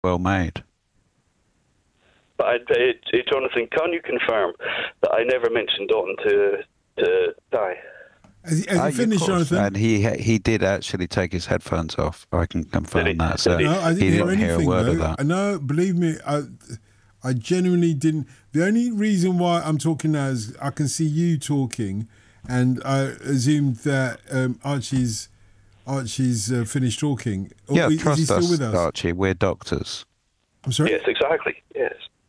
well made. But Jonathan, can you confirm that I never mentioned Dalton to Di? Has he Yeah, of finished, course. Jonathan? And he did actually take his headphones off. I can confirm that. So Did he? No, I didn't he hear didn't hear a anything, word though. of that. No, believe me, I genuinely didn't. The only reason why I'm talking now is I can see you talking, and I assumed that Archie's finished talking. Or Yeah, is he trust still us, with us? Archie. We're doctors. I'm sorry? Yes, exactly. Yes.